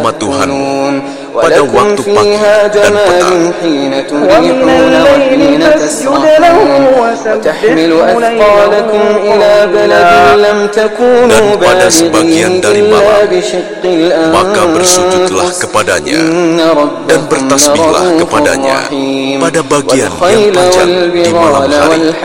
sama Tuhanmu pada waktu pagi dan petang. Dan pada sebagian dari malam, maka bersujudlah kepadanya dan bertasbihlah kepadanya pada bagian yang panjang di malam hari.